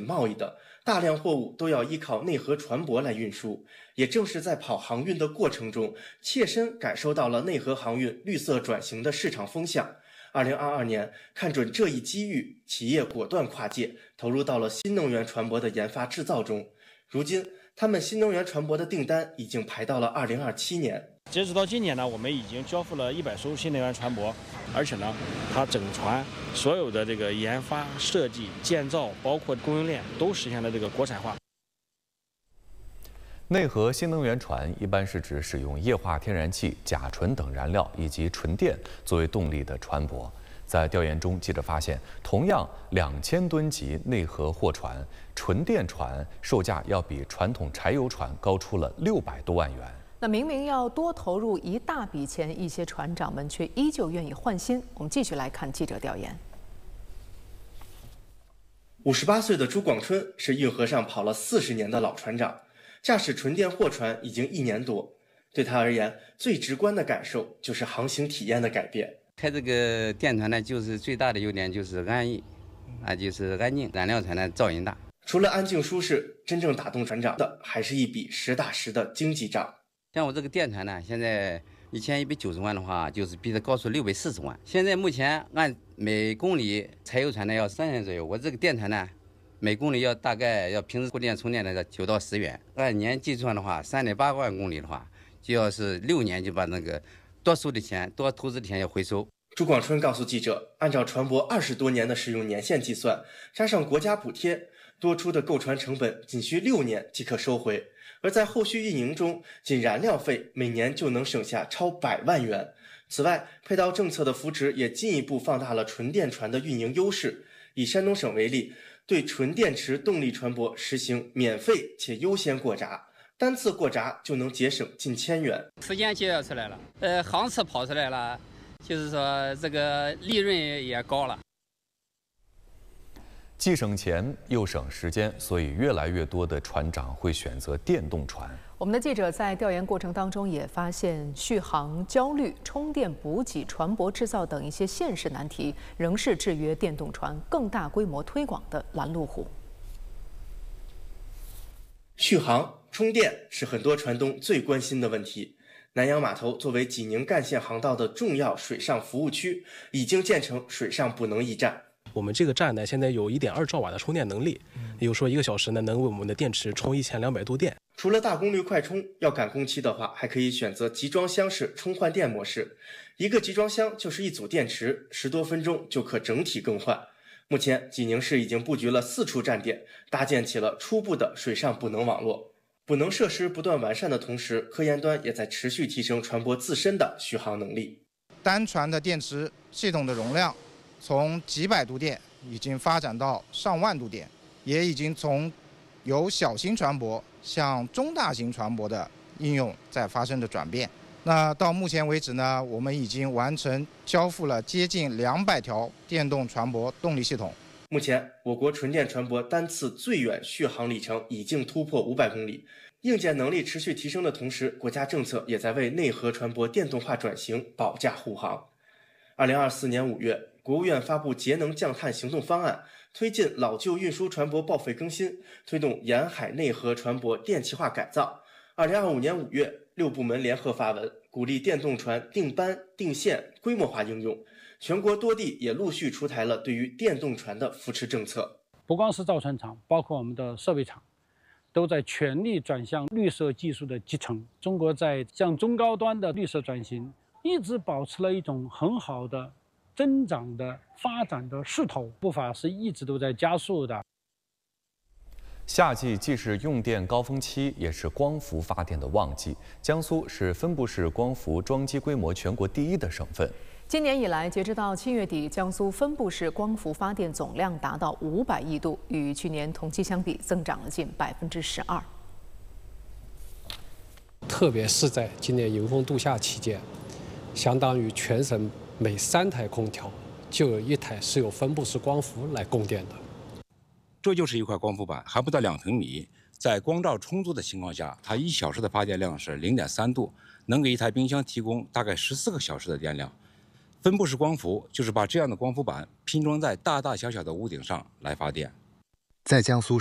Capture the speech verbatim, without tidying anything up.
贸易的，大量货物都要依靠内河船舶来运输。也正是在跑航运的过程中，切身感受到了内河航运绿色转型的市场风向。二零二二年，看准这一机遇，企业果断跨界，投入到了新能源船舶的研发制造中。如今，他们新能源船舶的订单已经排到了二零二七年。 截止到今年呢，我们已经交付了一百艘新能源船舶，而且呢，它整船所有的这个研发、设计、建造，包括供应链，都实现了这个国产化。 内河新能源船一般是指使用液化天然气、甲醇等燃料以及纯电作为动力的船舶。在调研中，记者发现，同样两千吨级内河货船，纯电船售价要比传统柴油船高出了六百多万元。 那明明要多投入一大笔钱，一些船长们却依旧愿意换新。我们继续来看记者调研。 五十八岁的朱广春是运河上跑了四十年的老船长。驾驶纯电货船已经一年多，对他而言，最直观的感受就是航行体验的改变。 开这个电船呢，就是最大的优点就是安逸，啊，就是安静。燃料船呢，噪音大。 除了安静舒适，真正打动船长的还是一笔实打实的经济账。 像我这个电船呢，现在以前一百九十万的话，就是比它高出六百四十万。现在目前按每公里柴油船呢要三元左右，我这个电船呢。每公里要大概要平时固定充电的九到十元，按年计算的话，三点八万公里的话，就要是六年就把那个多收的钱、多投资的钱要回收。 朱广春告诉记者，按照船舶二十多年的使用年限计算，加上国家补贴，多出的购船成本仅需六年即可收回。而在后续运营中，仅燃料费每年就能省下超百万元。此外，配套政策的扶持也进一步放大了纯电船的运营优势。以山东省为例，对纯电池动力船舶实行免费且优先过闸，单次过闸就能节省近千元， 时间节约出来了，呃，航次跑出来了，就是说这个利润也高了。 既省钱又省时间，所以越来越多的船长会选择电动船。 我们的记者在调研过程当中也发现，续航焦虑、充电补给、船舶制造等一些现实难题，仍是制约电动船更大规模推广的拦路虎。 续航、充电是很多船东最关心的问题。南洋码头作为济宁干线航道的重要水上服务区，已经建成水上补能驿站。 我们这个站呢，现在有一点二兆瓦的充电能力，也就是说一个小时呢能为我们的电池充一千两百度电。 除了大功率快充，要赶工期的话，还可以选择集装箱式充换电模式。一个集装箱就是一组电池，十多分钟就可整体更换。目前，济宁市已经布局了四处站点，搭建起了初步的水上补能网络。补能设施不断完善的同时，科研端也在持续提升船舶自身的续航能力。 单船的电池系统的容量从几百度电已经发展到上万度电，也已经从由小型船舶向中大型船舶的应用在发生的转变。那到目前为止呢，我们已经完成交付了接近两百条电动船舶动力系统。 目前，我国纯电船舶单次最远续航里程已经突破五百公里。硬件能力持续提升的同时，国家政策也在为内河船舶电动化转型保驾护航。二零二四年五月，国务院发布节能降碳行动方案，推进老旧运输船舶报废更新，推动沿海内河船舶电气化改造。二零二五年五月，六部门联合发文，鼓励电动船定班、定线规模化应用。全国多地也陆续出台了对于电动船的扶持政策。 不光是造船厂，包括我们的设备厂，都在全力转向绿色技术的集成。中国在向中高端的绿色转型，一直保持了一种很好的增长的发展的势头，步伐是一直都在加速的。 夏季既是用电高峰期，也是光伏发电的旺季。江苏是分布式光伏装机规模全国第一的省份。 今年以来，截止到七月底，江苏分布式光伏发电总量达到五百亿度，与去年同期相比，增长了近百分之十二。 特别是在今年迎风度夏期间，相当于全省每三台空调就有一台是由分布式光伏来供电的。 这就是一块光伏板，还不到两平米，在光照充足的情况下，它一小时的发电量是零点三度，能给一台冰箱提供大概十四个小时的电量。分布式光伏就是把这样的光伏板拼装在大大小小的屋顶上来发电。 在江苏